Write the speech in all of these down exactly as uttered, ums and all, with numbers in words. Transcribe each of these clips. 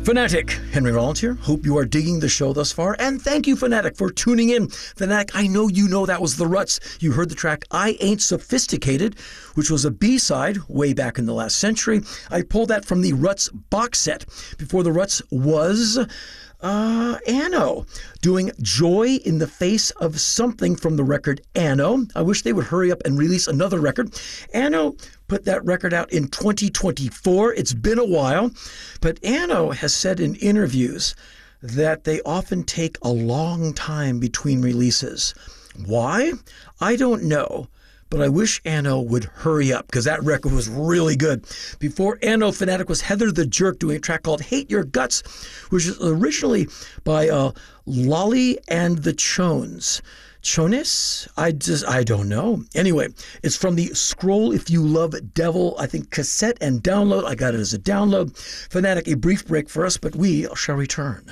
Fanatic, Henry Rollins here. Hope you are digging the show thus far. And thank you, Fanatic, for tuning in. Fanatic, I know you know that was the Ruts. You heard the track I Ain't Sophisticated, which was a B-side way back in the last century. I pulled that from the Ruts box set. Before the Ruts was uh, Anno, doing Joy in the Face of Something from the record Anno. I wish they would hurry up and release another record. Anno put that record out in twenty twenty-four. It's been a while, but Anno has said in interviews that they often take a long time between releases. Why? I don't know, but I wish Anno would hurry up because that record was really good. Before Anno, Fanatic was Heather the Jerk doing a track called Hate Your Guts, which was originally by uh, Lolly and the Chones. Chonis? I just, I don't know. Anyway, it's from the Scroll If You Love Devil, I think, cassette and download. I got it as a download. Fanatic, a brief break for us, but we shall return.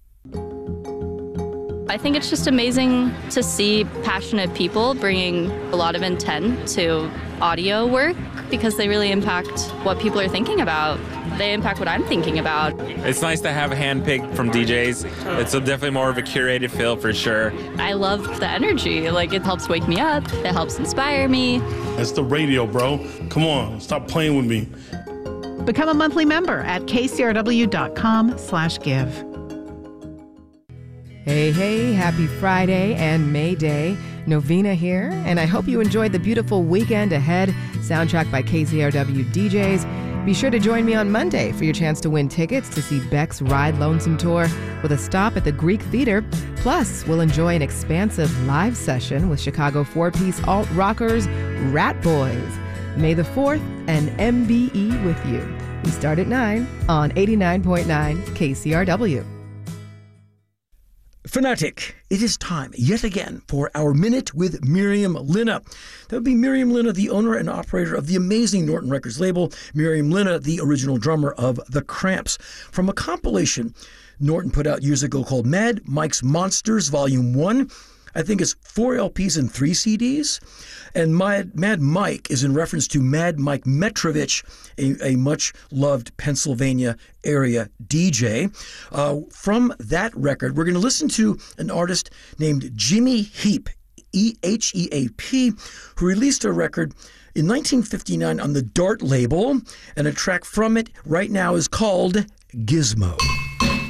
I think it's just amazing to see passionate people bringing a lot of intent to audio work because they really impact what people are thinking about. They impact what I'm thinking about. It's nice to have a handpicked from D Js. It's a definitely more of a curated feel for sure. I love the energy. Like, it helps wake me up. It helps inspire me. It's the radio, bro. Come on, stop playing with me. Become a monthly member at k c r w dot com slash give. Hey, hey, happy Friday and May Day. Novena here, and I hope you enjoyed the beautiful weekend ahead, soundtracked by K C R W D Js. Be sure to join me on Monday for your chance to win tickets to see Beck's Ride Lonesome Tour with a stop at the Greek Theater. Plus, we'll enjoy an expansive live session with Chicago four-piece alt rockers Rat Boys. May the fourth and M B E with you. We start at nine on eighty-nine point nine K C R W. Fanatic, it is time yet again for our Minute with Miriam Linna. That would be Miriam Linna, the owner and operator of the amazing Norton Records label. Miriam Linna, the original drummer of The Cramps. From a compilation Norton put out years ago called Mad Mike's Monsters Volume one. I think it's four L Ps and three C Ds. And Mad, Mad Mike is in reference to Mad Mike Metrovich, a, a much-loved Pennsylvania area D J. Uh, from that record, we're going to listen to an artist named Jimmy Heap, E H E A P, who released a record in nineteen fifty-nine on the Dart label, and a track from it right now is called Gizmo.